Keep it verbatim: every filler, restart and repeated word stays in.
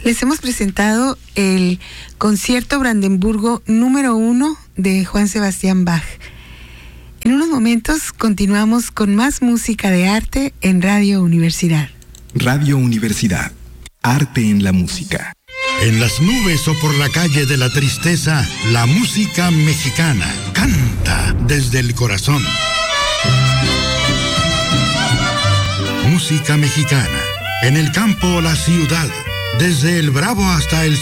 Les hemos presentado el concierto Brandenburgo número uno de Juan Sebastián Bach. En unos momentos continuamos con más música de arte en Radio Universidad. Radio Universidad, arte en la música. En las nubes o por la calle de la tristeza, la música mexicana canta desde el corazón. Música mexicana, en el campo o la ciudad, desde el Bravo hasta el